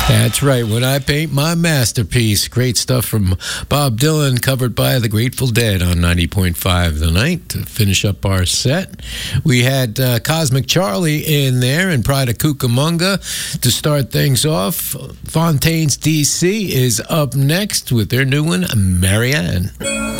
That's right. When I Paint My Masterpiece. Great stuff from Bob Dylan, covered by the Grateful Dead on 90.5 The Night. To finish up our set, we had Cosmic Charlie in there and Pride of Cucamonga to start things off. Fontaines DC is up next with their new one, Marianne.